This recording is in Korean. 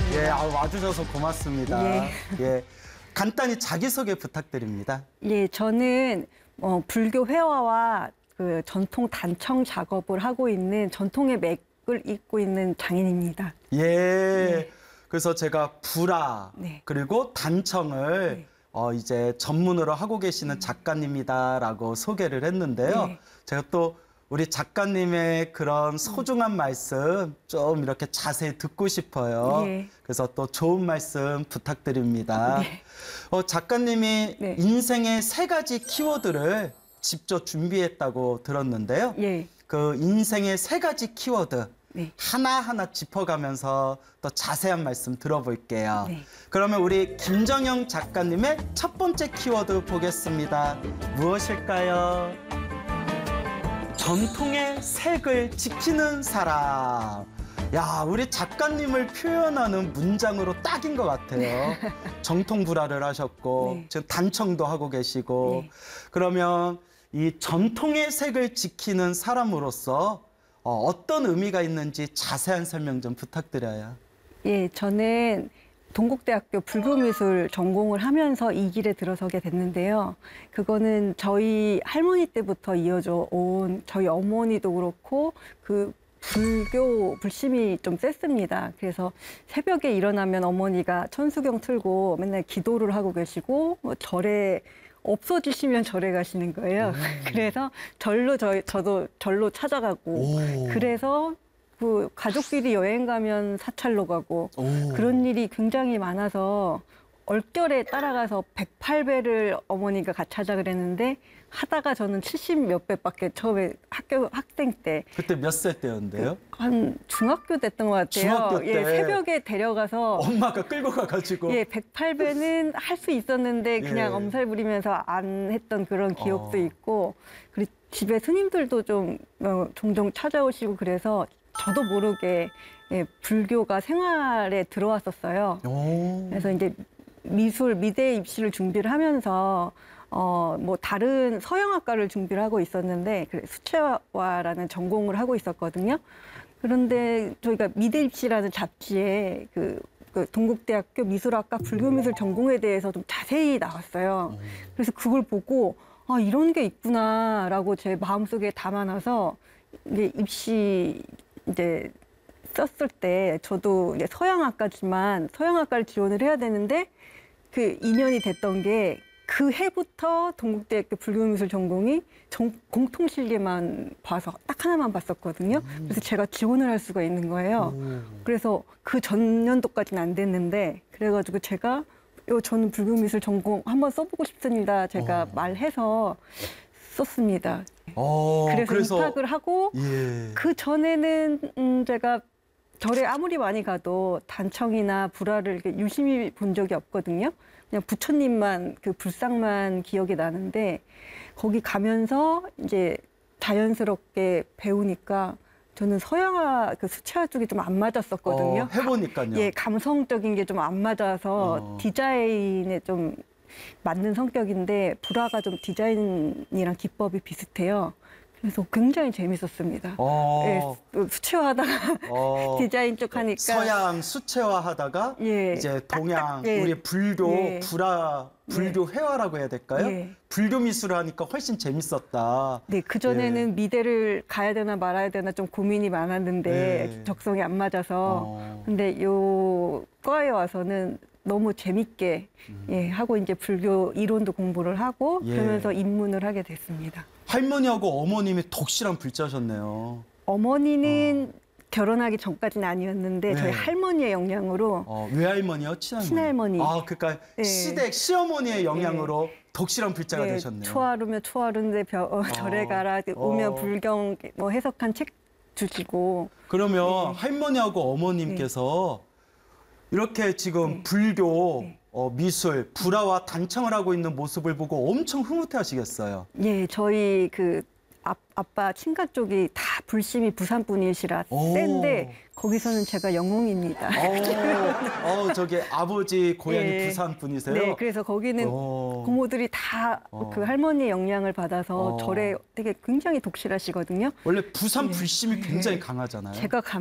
예, 와주셔서 고맙습니다. 예. 예, 간단히 자기소개 부탁드립니다. 예, 저는 불교 회화와 그 전통 단청 작업을 하고 있는 전통의 맥을 잇고 있는 장인입니다. 예, 네. 그래서 제가 불화 네. 그리고 단청을 이제 전문으로 하고 계시는 작가님이다라고 소개를 했는데요. 네. 제가 또 우리 작가님의 그런 소중한 말씀 좀 이렇게 자세히 듣고 싶어요. 예. 그래서 또 좋은 말씀 부탁드립니다. 네. 작가님이 네. 인생의 3가지 키워드를 직접 준비했다고 들었는데요. 예. 그 인생의 3가지 키워드 네. 하나하나 짚어가면서 또 자세한 말씀 들어볼게요. 네. 그러면 우리 김정영 작가님의 첫 번째 키워드 보겠습니다. 무엇일까요? 전통의 색을 지키는 사람. 야, 우리 작가님을 표현하는 문장으로 딱인 것 같아요. 정통 불화를 하셨고 네. 지금 단청도 하고 계시고 네. 그러면 이 전통의 색을 지키는 사람으로서 어떤 의미가 있는지 자세한 설명 좀 부탁드려요. 예, 저는 동국대학교 불교미술 전공을 하면서 이 길에 들어서게 됐는데요. 그거는 저희 할머니 때부터 이어져 온 저희 어머니도 그렇고 그 불교 불심이 좀 셌습니다. 그래서 새벽에 일어나면 어머니가 천수경 틀고 맨날 기도를 하고 계시고 절에 없어지시면 절에 가시는 거예요. 그래서 저도 절로 찾아가고 그래서 그 가족끼리 여행 가면 사찰로 가고 그런 일이 굉장히 많아서 얼결에 따라가서 108배를 어머니가 같이 하자 그랬는데 하다가 저는 70 몇 배밖에 처음에 학생 때. 그때 몇 살 때였는데요? 한 중학교 때였던 것 같아요. 중학교 때. 예, 새벽에 데려가서. 엄마가 끌고 가가지고. 예, 108배는 할 수 있었는데 그냥 예. 엄살 부리면서 안 했던 그런 기억도 있고 그리고 집에 스님들도 좀 종종 찾아오시고 그래서 저도 모르게 예, 불교가 생활에 들어왔었어요. 그래서 이제 미대 입시를 준비를 하면서 뭐 다른 서양학과를 준비를 하고 있었는데 수채화라는 전공을 하고 있었거든요. 그런데 저희가 미대 입시라는 잡지에 그 동국대학교 미술학과 불교미술 전공에 대해서 좀 자세히 나왔어요. 그래서 그걸 보고 아, 이런 게 있구나라고 제 마음속에 담아놔서 이제 입시 이제 썼을 때 저도 이제 서양학과지만 서양학과를 지원을 해야 되는데 그 인연이 됐던 게 그 해부터 동국대학교 불교미술 전공이 공통실기만 봐서 딱 하나만 봤었거든요. 그래서 제가 지원을 할 수가 있는 거예요. 그래서 그 전년도까지는 안 됐는데 그래가지고 제가 저는 불교미술 전공 한번 써보고 싶습니다. 제가 말해서 썼습니다. 그래서 입학을 하고 예. 그 전에는 제가 절에 아무리 많이 가도 단청이나 불화를 이렇게 유심히 본 적이 없거든요. 그냥 부처님만 그 불상만 기억이 나는데 거기 가면서 이제 자연스럽게 배우니까 저는 서양화 그 수채화 쪽이 좀 안 맞았었거든요. 해보니까요. 예, 감성적인 게 좀 안 맞아서 디자인에 좀 맞는 성격인데 불화가 좀 디자인이랑 기법이 비슷해요. 그래서 굉장히 재밌었습니다. 예, 수채화하다가 디자인 쪽 하니까 서양 수채화 하다가 예, 이제 동양 예, 우리 불교 예, 불화 불교 회화라고 해야 될까요? 예. 불교 미술을 하니까 훨씬 재밌었다. 네, 그전에는 미대를 가야 되나 말아야 되나 좀 고민이 많았는데 적성이 안 맞아서 근데 요 과에 와서는 너무 재밌게 예, 하고 이제 불교 이론도 공부를 하고 그러면서 입문을 하게 됐습니다. 할머니하고 어머님이 독실한 불자셨네요. 어머니는 결혼하기 전까지는 아니었는데 저희 할머니의 영향으로 외할머니요? 친할머니? 친할머니. 아, 그러니까 시댁 시어머니의 영향으로 독실한 불자가 되셨네요. 초하루면 초하루인데 절에 가라 오면 불경 뭐 해석한 책 주시고. 그러면 할머니하고 어머님께서 이렇게 지금 불교 미술, 불화와 단청을 하고 있는 모습을 보고 엄청 흐뭇해하시겠어요. 예, 저희 그 아빠 친가 쪽이 다 불심이 부산 분이시라 센데 거기서는 제가 영웅입니다. 저기 아버지 고향이 부산 분이세요? 네, 그래서 거기는 고모들이 다 그 할머니의 영향을 받아서 절에 되게 굉장히 독실하시거든요. 원래 부산 불심이 굉장히 강하잖아요. 제가